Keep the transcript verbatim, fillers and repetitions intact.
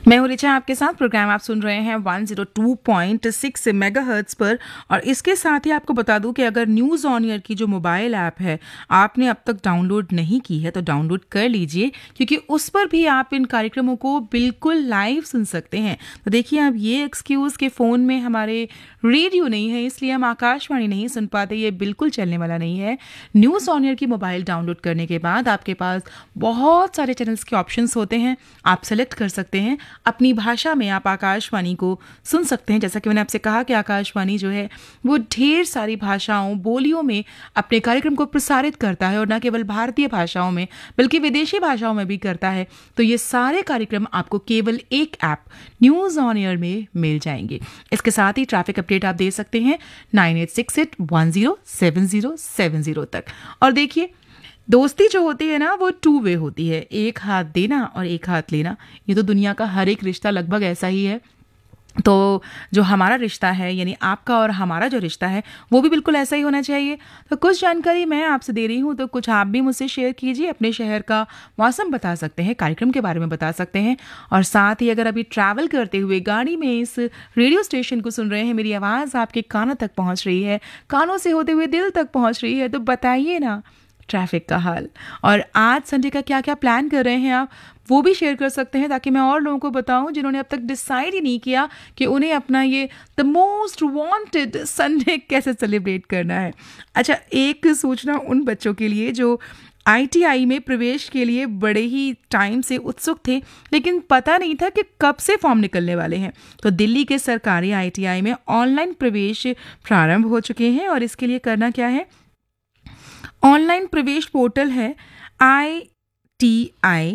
मैं हूं रिचा आपके साथ। प्रोग्राम आप सुन रहे हैं one zero two point six megahertz पर। और इसके साथ ही आपको बता दूं कि अगर न्यूज़ ऑन एयर की जो मोबाइल ऐप है आपने अब तक डाउनलोड नहीं की है तो डाउनलोड कर लीजिए, क्योंकि उस पर भी आप इन कार्यक्रमों को बिल्कुल लाइव सुन सकते हैं। तो देखिए, अब ये एक्सक्यूज़ के फ़ोन में हमारे रेडियो नहीं है इसलिए हम आकाशवाणी नहीं सुन पाते, ये बिल्कुल चलने वाला नहीं है। न्यूज़ ऑन एयर की मोबाइल डाउनलोड करने के बाद आपके पास बहुत सारे चैनल्स के ऑप्शंस होते हैं, आप सेलेक्ट कर सकते हैं। अपनी भाषा में आप आकाशवाणी को सुन सकते हैं। जैसा कि मैंने आपसे कहा कि आकाशवाणी जो है वो ढेर सारी भाषाओं बोलियों में अपने कार्यक्रम को प्रसारित करता है, और न केवल भारतीय भाषाओं में बल्कि विदेशी भाषाओं में भी करता है। तो ये सारे कार्यक्रम आपको केवल एक ऐप न्यूज़ ऑन एयर में मिल जाएंगे। इसके साथ ही ट्रैफिक अपडेट आप दे सकते हैं nine eight six eight one zero seven zero seven zero तक। और देखिए, दोस्ती जो होती है ना वो टू वे होती है, एक हाथ देना और एक हाथ लेना। ये तो दुनिया का हर एक रिश्ता लगभग ऐसा ही है। तो जो हमारा रिश्ता है, यानी आपका और हमारा जो रिश्ता है, वो भी बिल्कुल ऐसा ही होना चाहिए। तो कुछ जानकारी मैं आपसे दे रही हूँ, तो कुछ आप भी मुझसे शेयर कीजिए। अपने शहर का मौसम बता सकते हैं, कार्यक्रम के बारे में बता सकते हैं। और साथ ही अगर अभी ट्रैवल करते हुए गाड़ी में इस रेडियो स्टेशन को सुन रहे हैं, मेरी आवाज़ आपके कानों तक पहुँच रही है, कानों से होते हुए दिल तक पहुँच रही है, तो बताइए ना ट्रैफिक का हाल। और आज संडे का क्या क्या प्लान कर रहे हैं आप, वो भी शेयर कर सकते हैं, ताकि मैं और लोगों को बताऊं जिन्होंने अब तक डिसाइड ही नहीं किया कि उन्हें अपना ये द मोस्ट वांटेड संडे कैसे सेलिब्रेट करना है। अच्छा, एक सूचना उन बच्चों के लिए जो आई टी आई में प्रवेश के लिए बड़े ही टाइम से उत्सुक थे, लेकिन पता नहीं था कि कब से फॉर्म निकलने वाले हैं। तो दिल्ली के सरकारी आई टी आई में ऑनलाइन प्रवेश प्रारंभ हो चुके हैं। और इसके लिए करना क्या है, ऑनलाइन प्रवेश पोर्टल है आई टी आई